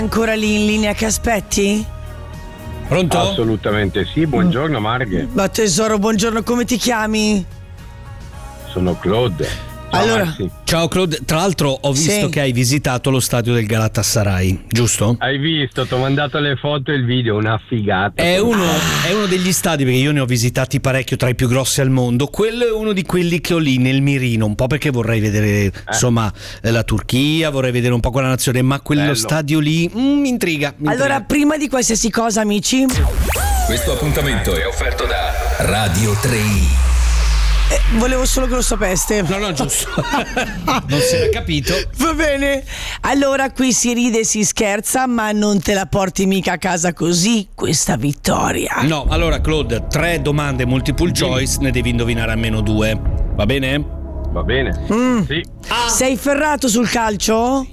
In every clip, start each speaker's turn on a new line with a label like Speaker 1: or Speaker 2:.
Speaker 1: Ancora lì in linea che aspetti?
Speaker 2: Pronto?
Speaker 3: Assolutamente sì, buongiorno Marghe.
Speaker 1: Ma tesoro, buongiorno, come ti chiami?
Speaker 3: Sono Claude. Ciao,
Speaker 1: Allora,
Speaker 3: Maxi.
Speaker 2: Ciao Claude, tra l'altro ho visto che hai visitato lo stadio del Galatasaray, giusto?
Speaker 3: Hai visto, ti ho mandato le foto e il video, una figata.
Speaker 2: È uno degli stadi, perché io ne ho visitati parecchio, tra i più grossi al mondo. Quello è uno di quelli che ho lì nel mirino, un po' perché vorrei vedere insomma la Turchia, vorrei vedere un po' quella nazione, ma quello
Speaker 3: Bello.
Speaker 2: stadio lì mi intriga.
Speaker 1: allora, prima di qualsiasi cosa, amici,
Speaker 4: Questo appuntamento è offerto da Radio 3.
Speaker 1: volevo solo che lo sapeste.
Speaker 2: No, giusto. Non si era capito.
Speaker 1: Va bene. Allora, qui si ride e si scherza, ma non te la porti mica a casa così, questa vittoria.
Speaker 2: No, allora Claude, 3 domande multiple choice, ne devi indovinare almeno 2. Va bene?
Speaker 3: Va bene? Sì.
Speaker 1: Sei ferrato sul calcio?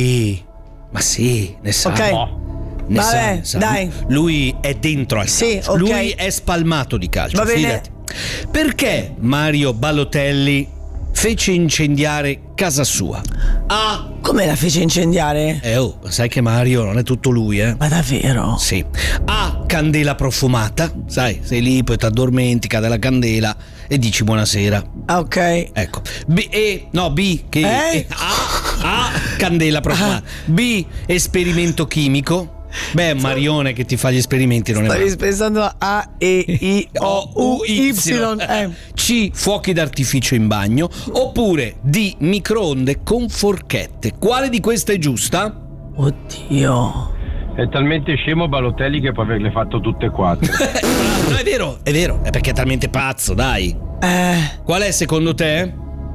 Speaker 2: Ma sì, ne sa.
Speaker 1: Ok.
Speaker 2: Ne
Speaker 1: Vabbè,
Speaker 2: sa.
Speaker 1: dai.
Speaker 2: Lui è dentro al
Speaker 1: Sì,
Speaker 2: calcio.
Speaker 1: ok.
Speaker 2: Lui è spalmato di calcio.
Speaker 1: Va bene.
Speaker 2: Fidati. Perché Mario Balotelli fece incendiare casa sua?
Speaker 1: Come la fece incendiare?
Speaker 2: Sai che Mario non è tutto lui, eh?
Speaker 1: Ma davvero?
Speaker 2: Sì. A, candela profumata. Sai, sei lì, poi ti addormenti, cade la candela e dici buonasera.
Speaker 1: Ah, ok.
Speaker 2: Ecco. B, che A, candela profumata. B, esperimento chimico. Beh, Marione che ti fa gli esperimenti non è
Speaker 1: Stavi
Speaker 2: male.
Speaker 1: pensando a A, E, I, O, U, Y.
Speaker 2: C, fuochi d'artificio in bagno. Oppure D, microonde con forchette. Quale di queste è giusta?
Speaker 1: Oddio.
Speaker 3: È talmente scemo Balotelli che può averle fatto tutte e 4.
Speaker 2: No, è vero, è perché è talmente pazzo, dai. Qual è secondo te?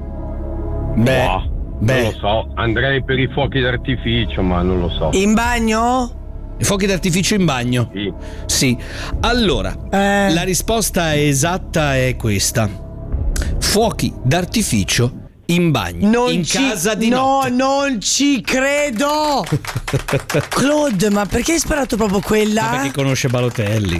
Speaker 3: Non lo so, andrei per i fuochi d'artificio, ma non lo so.
Speaker 1: In bagno?
Speaker 2: I fuochi d'artificio in bagno? Sì. Allora, la risposta esatta è questa. Fuochi d'artificio in bagno. Casa di notte.
Speaker 1: No, non ci credo. Claude, ma perché hai sparato proprio quella?
Speaker 2: Ma perché conosce Balotelli.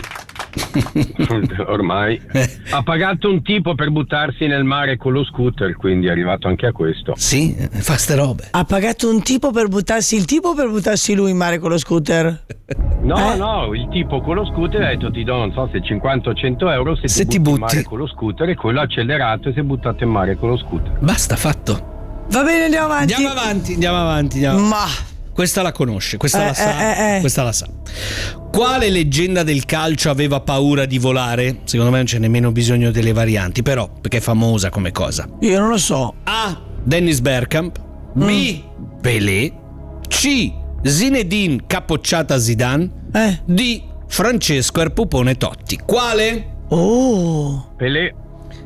Speaker 3: Ormai ha pagato un tipo per buttarsi nel mare con lo scooter, quindi è arrivato anche a questo.
Speaker 2: Sì, fa ste robe.
Speaker 1: Ha pagato un tipo per buttarsi o per buttarsi lui in mare con lo scooter?
Speaker 3: No, il tipo con lo scooter ha detto ti do non so se 50 o 100 euro se ti butti in mare con lo scooter, e quello ha accelerato e si è buttato in mare con lo scooter.
Speaker 2: Basta, fatto.
Speaker 1: Va bene, andiamo avanti.
Speaker 2: Ma questa la conosce, questa la sa. Questa la sa. Quale leggenda del calcio aveva paura di volare? Secondo me non c'è nemmeno bisogno delle varianti, però, perché è famosa come cosa.
Speaker 1: Io non lo so.
Speaker 2: A, Dennis Bergkamp. B, Pelé. C, Zinedine Capocciata Zidane. D, Francesco Erpupone Totti. Quale?
Speaker 3: Pelé.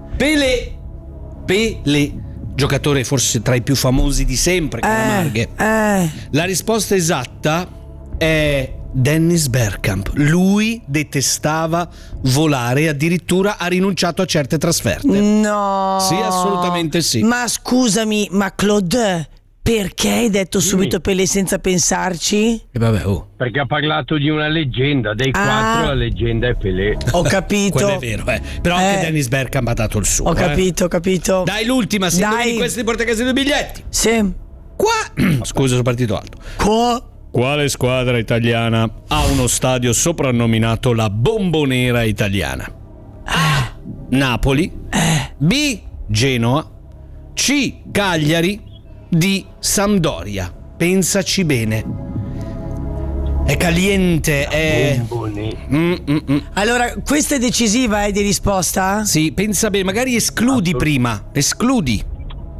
Speaker 2: Giocatore forse tra i più famosi di sempre, cara Marghe. La risposta esatta è Dennis Bergkamp. Lui detestava volare e addirittura ha rinunciato a certe trasferte.
Speaker 1: No.
Speaker 2: Sì, assolutamente sì.
Speaker 1: Ma scusami, ma Claude, perché hai detto subito Pelé senza pensarci?
Speaker 2: E vabbè,
Speaker 3: Perché ha parlato di una leggenda, dei 4 la leggenda è Pelé.
Speaker 1: Ho capito.
Speaker 2: Quello è vero, Però anche Dennis Bergkamp ha dato il suo.
Speaker 1: Ho capito.
Speaker 2: Dai, l'ultima, se indovini questi porta a casa 2 biglietti.
Speaker 1: Sì.
Speaker 2: Scusa, sono partito alto.
Speaker 1: Qua.
Speaker 2: Quale squadra italiana ha uno stadio soprannominato la Bombonera italiana? A, Napoli. B, Genoa. C, Cagliari. D, Sampdoria. Pensaci bene. È caliente, è...
Speaker 1: Allora, questa è decisiva, di risposta?
Speaker 2: Sì, pensa bene, magari escludi prima. Escludi.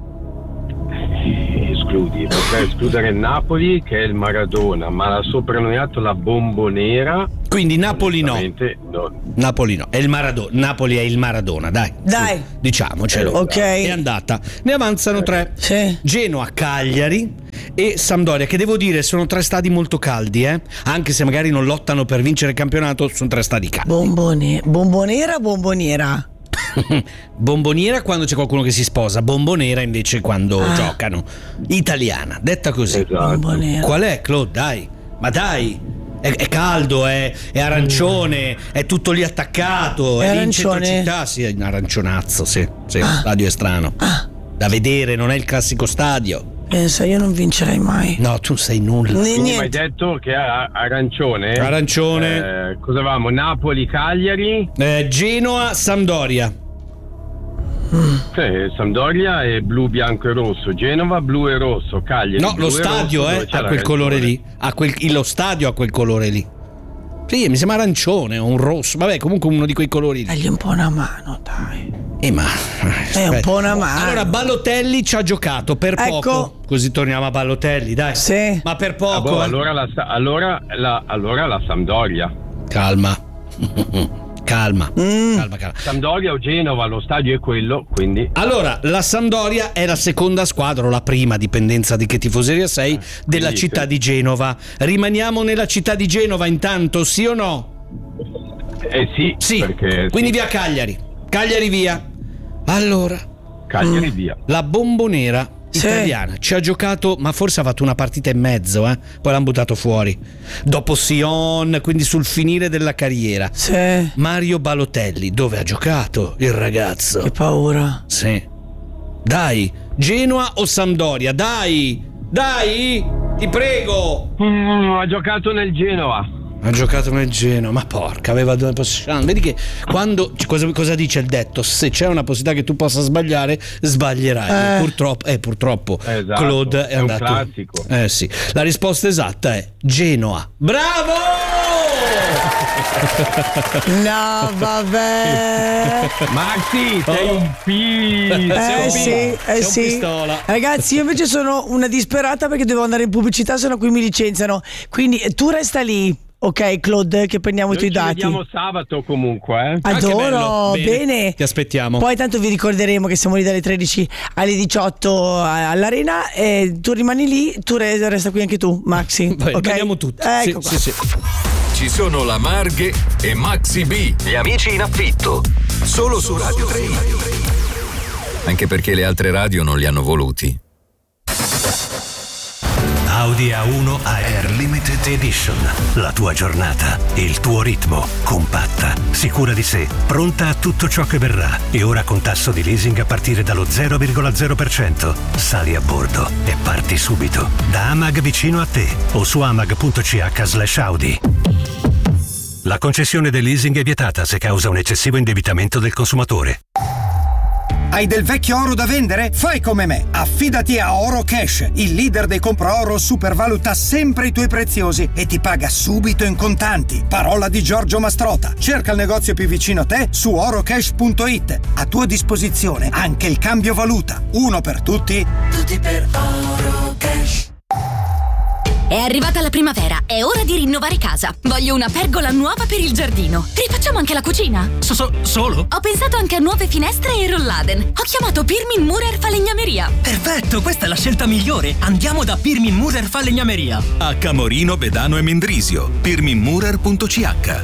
Speaker 3: Potrei escludere Napoli, che è il Maradona, ma l'ha soprannominato la Bombonera.
Speaker 2: Quindi Napoli no.
Speaker 3: No.
Speaker 2: Napoli no, è il Maradona. Napoli è il Maradona, dai. Diciamocelo.
Speaker 1: Ok.
Speaker 2: È andata. Ne avanzano 3.
Speaker 1: Sì.
Speaker 2: Genoa, Cagliari e Sampdoria, che devo dire sono 3 stadi molto caldi, anche se magari non lottano per vincere il campionato, sono 3 stadi caldi.
Speaker 1: Bomboniera.
Speaker 2: Bomboniera quando c'è qualcuno che si sposa, bombonera invece quando giocano. Italiana, detta così.
Speaker 1: Bombonera.
Speaker 2: Qual è, Claude? Dai, ma dai. È caldo, è arancione, è tutto lì attaccato, è lì in centro città, sì, è un arancione, sì, lo stadio è strano. Da vedere, non è il classico stadio.
Speaker 1: Pensa, io non vincerei mai.
Speaker 2: No, tu sei nulla.
Speaker 3: Tu mi hai detto che è arancione. Cosa avevamo? Napoli, Cagliari,
Speaker 2: Genoa, Sampdoria.
Speaker 3: Sampdoria è blu, bianco e rosso. Genova blu e rosso. Cagliari.
Speaker 2: No, lo stadio ha quel colore lì. Lo stadio ha quel colore lì. Sì, mi sembra arancione o un rosso. Vabbè, comunque uno di quei colori lì.
Speaker 1: Dagli un po' una mano, dai.
Speaker 2: È
Speaker 1: un po' una mano.
Speaker 2: Allora, Balotelli ci ha giocato per poco. Così torniamo a Balotelli, dai.
Speaker 1: Sì.
Speaker 2: Ma per poco.
Speaker 3: Allora la Sampdoria.
Speaker 2: Calma. Calma.
Speaker 3: Sampdoria o Genova, lo stadio è quello, quindi.
Speaker 2: Allora, la Sampdoria è la seconda squadra, o la prima, dipendenza di che tifoseria sei, della città di Genova. Rimaniamo nella città di Genova intanto, sì o no?
Speaker 3: Sì. Perché
Speaker 2: quindi via Cagliari. Cagliari via. Allora.
Speaker 3: Cagliari via.
Speaker 2: La Bombonera italiana ci ha giocato, ma forse ha fatto una partita e mezzo, poi l'hanno buttato fuori dopo Sion, quindi sul finire della carriera. Mario Balotelli, dove ha giocato il ragazzo?
Speaker 1: Che paura.
Speaker 2: Dai, Genoa o Sampdoria? Dai, ti prego.
Speaker 3: Ha giocato nel Genoa.
Speaker 2: Ma porca, aveva 2 possibilità. Vedi che quando cosa dice il detto? Se c'è una possibilità che tu possa sbagliare, sbaglierai. Purtroppo
Speaker 3: esatto,
Speaker 2: Claude è andato.
Speaker 3: Un classico.
Speaker 2: Sì. La risposta esatta è Genoa. Bravo!
Speaker 1: No, vabbè.
Speaker 3: Maxi, sei un
Speaker 2: pistola.
Speaker 1: Ragazzi, io invece sono una disperata perché devo andare in pubblicità, sennò qui mi licenziano. Quindi tu resta lì. Ok, Claude, che prendiamo i tuoi dati.
Speaker 3: Ci vediamo sabato comunque.
Speaker 1: Adoro, bene.
Speaker 2: Ti aspettiamo.
Speaker 1: Poi tanto vi ricorderemo che siamo lì dalle 13 alle 18 all'arena e tu rimani lì, tu resta qui anche tu, Maxi.
Speaker 2: Vediamo tutti.
Speaker 1: Ecco
Speaker 4: sì. Ci sono la Marghe e Maxi B, gli amici in affitto. Solo su Radio 3. Anche perché le altre radio non li hanno voluti.
Speaker 5: Audi A1 AR Limited Edition. La tua giornata, il tuo ritmo, compatta, sicura di sé, pronta a tutto ciò che verrà. E ora con tasso di leasing a partire dallo 0,0%. Sali a bordo e parti subito. Da Amag vicino a te o su amag.ch/Audi. La concessione del leasing è vietata se causa un eccessivo indebitamento del consumatore.
Speaker 6: Hai del vecchio oro da vendere? Fai come me. Affidati a Oro Cash. Il leader dei compra-oro supervaluta sempre i tuoi preziosi e ti paga subito in contanti. Parola di Giorgio Mastrota. Cerca il negozio più vicino a te su orocash.it. A tua disposizione anche il cambio valuta. Uno per tutti. Tutti per Oro Cash.
Speaker 7: È arrivata la primavera, è ora di rinnovare casa. Voglio una pergola nuova per il giardino. Rifacciamo anche la cucina?
Speaker 8: Solo?
Speaker 7: Ho pensato anche a nuove finestre e rolladen. Ho chiamato Pirmin Murer Falegnameria.
Speaker 8: Perfetto, questa è la scelta migliore. Andiamo da Pirmin Murer Falegnameria.
Speaker 9: A Camorino, Bedano e Mendrisio. pirminmurer.ch.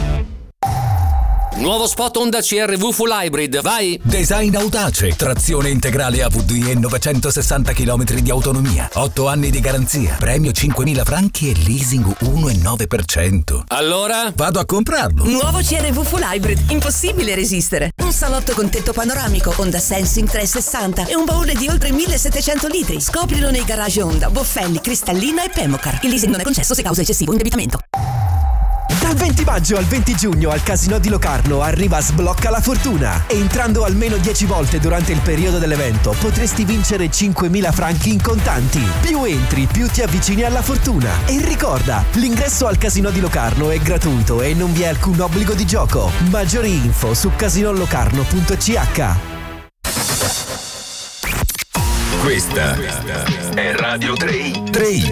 Speaker 10: Nuovo spot Honda CR-V Full Hybrid, vai!
Speaker 4: Design audace, trazione integrale AVD e 960 km di autonomia, 8 anni di garanzia, premio 5.000 franchi e leasing 1,9%.
Speaker 10: Allora?
Speaker 4: Vado a comprarlo.
Speaker 11: Nuovo CR-V Full Hybrid, impossibile resistere. Un salotto con tetto panoramico, Honda Sensing 360 e un baule di oltre 1700 litri. Scoprilo nei garage Honda, Boffelli, Cristallina e Pemocar. Il leasing non è concesso se causa eccessivo indebitamento.
Speaker 12: Dal 20 maggio al 20 giugno al Casinò di Locarno arriva Sblocca la Fortuna. Entrando almeno 10 volte durante il periodo dell'evento potresti vincere 5.000 franchi in contanti. Più entri, più ti avvicini alla fortuna. E ricorda, l'ingresso al Casinò di Locarno è gratuito e non vi è alcun obbligo di gioco. Maggiori info su casinolocarno.ch.
Speaker 4: Questa è Radio 3.